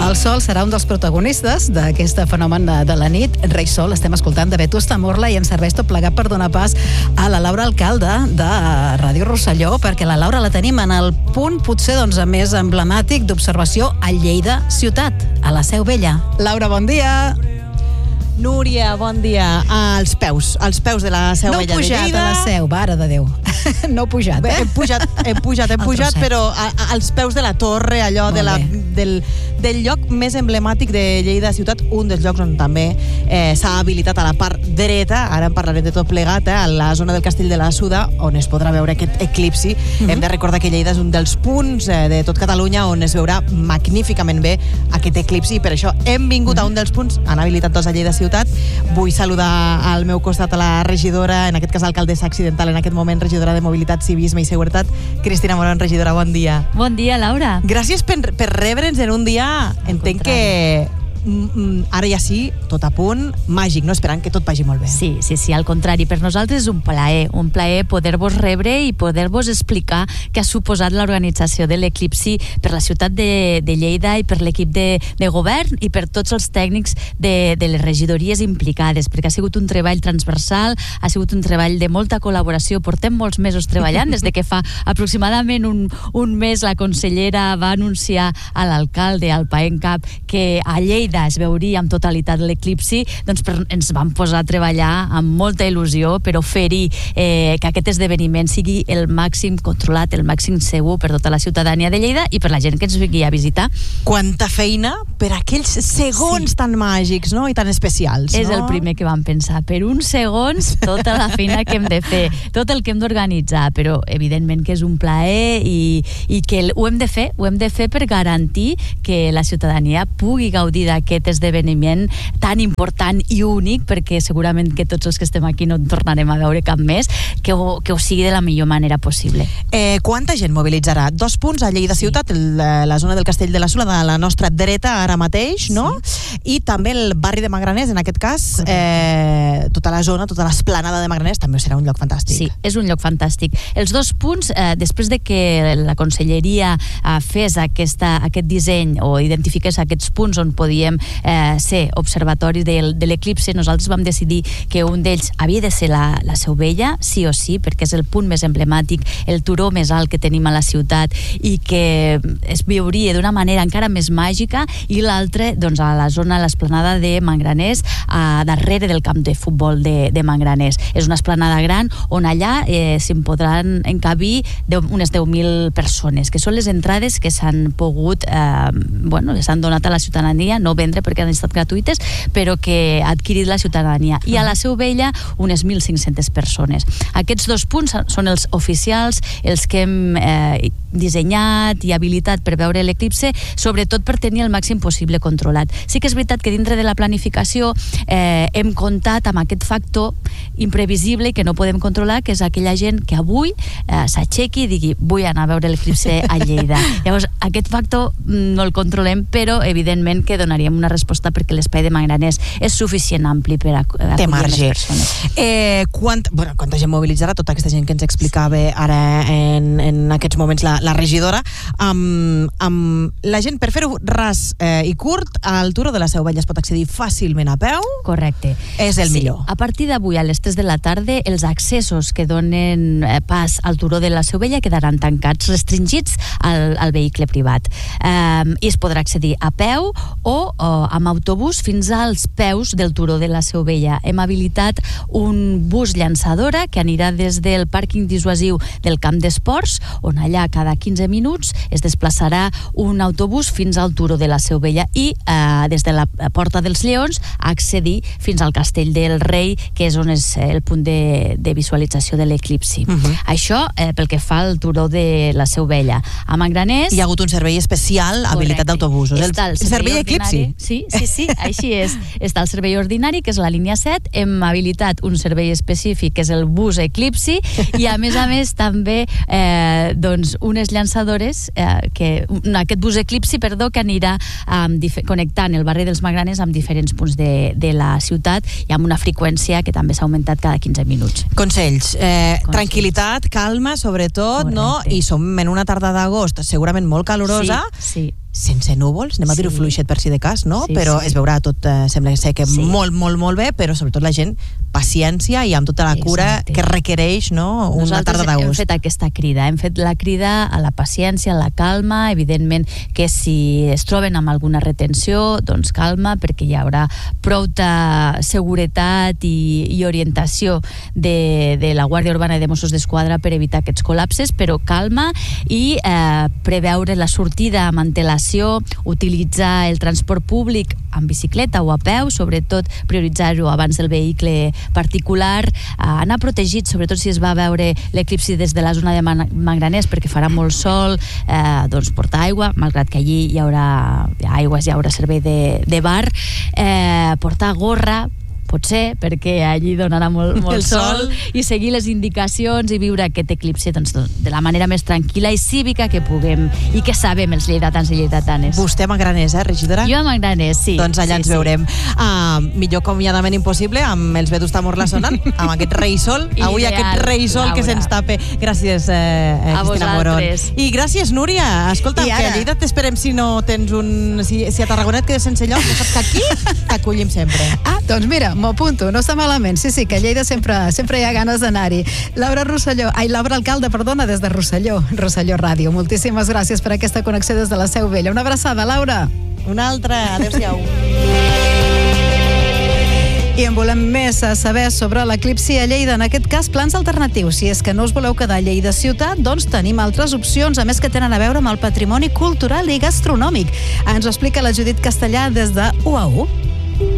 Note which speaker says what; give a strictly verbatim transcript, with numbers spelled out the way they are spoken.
Speaker 1: El sol serà un dels protagonistes d'aquest fenomen de la nit. Rei Sol, estem escoltant de Vetus Tamorla i ens serveix tot plegat per donar pas a la Laura Alcalde de Ràdio Rosselló, perquè la Laura la tenim en el punt potser doncs, més emblemàtic d'observació a Lleida ciutat, a la Seu Vella. Laura, bon dia.
Speaker 2: Núria, bon dia. Als peus, als peus de la Seu
Speaker 1: no
Speaker 2: Vella de Lleida.
Speaker 1: No he pujat a la Seu, mare de Déu. No he pujat, eh?
Speaker 2: Hem pujat, hem pujat, hem pujat, però a, a, als peus de la torre, allò de la, del, del lloc més emblemàtic de Lleida ciutat, un dels llocs on també eh, s'ha habilitat a la part dreta, ara en parlarem de tot plegat, eh, a la zona del Castell de la Suda, on es podrà veure aquest eclipsi. Mm-hmm. Hem de recordar que Lleida és un dels punts eh, de tot Catalunya on es veurà magníficament bé aquest eclipsi, i per això hem vingut mm-hmm. a un dels punts, han habilitat tots a Lleida ciutat. Vull saludar al meu costat a la regidora, en aquest cas alcaldessa accidental, en aquest moment regidora de Mobilitat, Civisme i Seguretat, Cristina Morón. Regidora, bon dia.
Speaker 3: Bon dia, Laura.
Speaker 2: Gràcies per, per rebre'ns en un dia, entenc que mm, ara ja sí, tot a punt, màgic, no? Esperant que tot vagi molt bé.
Speaker 3: Sí, sí, sí, al contrari, per nosaltres és un plaer, un plaer poder-vos rebre i poder-vos explicar què ha suposat l'organització de l'eclipsi per la ciutat de, de Lleida i per l'equip de, de govern i per tots els tècnics de, de les regidories implicades, perquè ha sigut un treball transversal, ha sigut un treball de molta col·laboració, portem molts mesos treballant, des de que fa aproximadament un, un mes la consellera va anunciar a l'alcalde, al PAENCAP, que a Lleida es veuria amb totalitat l'eclipsi, doncs per, ens vam posar a treballar amb molta il·lusió per oferir eh, que aquest esdeveniment sigui el màxim controlat, el màxim segur per tota la ciutadania de Lleida i per la gent que ens vingui a visitar.
Speaker 2: Quanta feina per aquells segons sí. tan màgics, no? I tan especials.
Speaker 3: És
Speaker 2: no?
Speaker 3: el primer que vam pensar. Per uns segons, tota la feina que hem de fer, tot el que hem d'organitzar, però evidentment que és un plaer i, i que ho hem de fer, ho hem de fer per garantir que la ciutadania pugui gaudir d'aquest esdeveniment tan important i únic, perquè segurament que tots els que estem aquí no en tornarem a veure cap més, que ho, que ho sigui de la millor manera possible.
Speaker 2: Eh, quanta gent mobilitzarà? Dos punts a Lleida sí. ciutat, el, la zona del Castell de la Suda, de la nostra dreta ara mateix, no? Sí. I també el barri de Magraners, en aquest cas, eh, tota la zona, tota l'esplanada de Magraners, també serà un lloc fantàstic.
Speaker 3: Sí, és un lloc fantàstic. Els dos punts, eh, després de que la conselleria eh, fes aquesta, aquest disseny o identifiqués aquests punts on podíem eh, ser observatoris de, de l'eclipsi, nosaltres vam decidir que un d'ells havia de ser la, la Seu Vella, sí o sí, perquè és el punt més emblemàtic, el turó més alt que tenim a la ciutat i que es veuria d'una manera encara més màgica, i l'altre doncs, a la zona, a l'esplanada de Magraners, a darrere del camp de futbol de, de Magraners. És una esplanada gran on allà eh, s'hi podran encabir unes deu mil persones, que són les entrades que s'han pogut, eh, bueno, que s'han donat a la ciutadania, no vendre perquè han estat gratuïtes, però que ha adquirit la ciutadania. I a la Seu Vella unes mil cinc-centes persones. Aquests dos punts són els oficials, els que hem eh, dissenyat i habilitat per veure l'eclipse, sobretot per tenir el màxim possible controlat. Sí que és veritat que dintre de la planificació eh, hem comptat amb aquest factor imprevisible que no podem controlar, que és aquella gent que avui eh, s'aixequi i digui vull anar a veure l'eclipse a Lleida. Llavors, aquest factor no el controlem, però evidentment que donaríem una resposta perquè l'espai de Magraners és suficient ampli per acollir les persones.
Speaker 2: Eh, quant, bueno, quanta gent mobilitzarà tota aquesta gent que ens explicava ara en, en aquests moments la, la regidora, amb, amb la gent, per fer-ho ras eh, i curt, al turó de la Seu Vella es pot accedir fàcilment a peu.
Speaker 3: Correcte.
Speaker 2: És el
Speaker 3: sí.
Speaker 2: millor.
Speaker 3: A partir d'avui, a les tres de la tarda, els accessos que donen pas al turó de la Seu Vella quedaran tancats, restringits al, al vehicle privat. Eh, I es podrà accedir a peu o, o amb autobús fins als peus del turó de la Seu Vella. Hem habilitat un bus llançadora que anirà des del pàrquing dissuasiu del camp d'esports, on allà cada quinze minuts es desplaçarà un autobús fins al turó de la Seu Vella i eh, des de la Porta dels Lleons accedir fins al Castell del Rei, que és on és el punt de, de visualització de l'eclipsi. Uh-huh. Això eh, pel que fa al turó de la Seu Vella. A Magraners...
Speaker 2: Hi ha hagut un servei especial habilitat d'autobusos. El, el servei eclipsi.
Speaker 3: Sí, sí, sí, així és. Està el servei ordinari, que és la línia set, hem habilitat un servei específic, que és el bus eclipsi, i a més a més també eh, doncs unes llançadores, eh, que, aquest bus eclipsi, perdó, que anirà eh, connectant el barri dels Magraners amb diferents punts de, de la ciutat i amb una freqüència que també s'ha augmentat cada quinze minuts.
Speaker 2: Consells, eh, Consells. tranquil·litat, calma, sobretot, correcte, no? I som en una tarda d'agost segurament molt calorosa.
Speaker 3: Sí, sí.
Speaker 2: sense núvols, anem a dir-ho
Speaker 3: Sí.
Speaker 2: fluixet per si de cas, no?
Speaker 3: Sí,
Speaker 2: Però
Speaker 3: sí.
Speaker 2: es veurà tot, eh, sembla ser que
Speaker 3: Sí.
Speaker 2: molt, molt, molt bé, però sobretot la gent paciència i amb tota la cura
Speaker 3: Exacte.
Speaker 2: que requereix, no? Una
Speaker 3: Nosaltres
Speaker 2: tarda
Speaker 3: hem
Speaker 2: d'agost.
Speaker 3: fet aquesta crida, hem fet la crida a la paciència, a la calma, evidentment que si es troben amb alguna retenció, doncs calma, perquè hi haurà prou de seguretat i, i orientació de, de la Guàrdia Urbana i de Mossos d'Esquadra per evitar aquests col·lapses, però calma i eh, preveure la sortida amb antelació, utilitzar el transport públic en bicicleta o a peu, sobretot prioritzar-ho abans del vehicle particular, eh, anar protegit, sobretot si es va veure l'eclipsi des de la zona de Man- Mangraners, perquè farà molt sol, eh, doncs portar aigua, malgrat que allí hi haurà aigües, hi haurà servei de, de bar, eh, portar gorra, potser, perquè allí donarà molt, molt
Speaker 2: El
Speaker 3: sol,
Speaker 2: sol.
Speaker 3: i seguir les indicacions i viure aquest eclipsi doncs, de la manera més tranquil·la i cívica que puguem i que sabem els lleidatans i lleidatanes.
Speaker 2: Vostè a Mangraners, eh, regidora?
Speaker 3: Jo a Mangraners, sí.
Speaker 2: Doncs allà
Speaker 3: sí,
Speaker 2: ens
Speaker 3: sí.
Speaker 2: veurem. Uh, millor acomiadament impossible amb els Vetusta Morla sonant, amb aquest rei sol. Avui
Speaker 3: Ideal,
Speaker 2: aquest rei sol que
Speaker 3: Laura.
Speaker 2: se'ns tape. Gràcies, eh, eh,
Speaker 3: A
Speaker 2: Cristina Moron.
Speaker 3: vosaltres.
Speaker 2: I gràcies, Núria. Escolta,
Speaker 1: I
Speaker 2: que
Speaker 1: ara?
Speaker 2: a Lleida t'esperem si no tens un... Si, si a Tarragona et quedes sense lloc, ja saps que aquí t'acollim sempre.
Speaker 1: Ah, doncs mira, m'ho apunto, no està malament. Sí, sí, que a Lleida sempre, sempre hi ha ganes d'anar-hi. Laura Rosselló, ai, Laura Alcalde, perdona, des de Rosselló, Rosselló Ràdio. Moltíssimes gràcies per aquesta connexió des de la Seu Vella. Una abraçada, Laura.
Speaker 2: Una altra. Adéu-siau.
Speaker 1: I en volem més a saber sobre l'eclipsi a Lleida, en aquest cas plans alternatius. Si és que no us voleu quedar a Lleida ciutat, doncs tenim altres opcions, a més que tenen a veure amb el patrimoni cultural i gastronòmic. Ens ho explica la Judit Castellà des de U A U.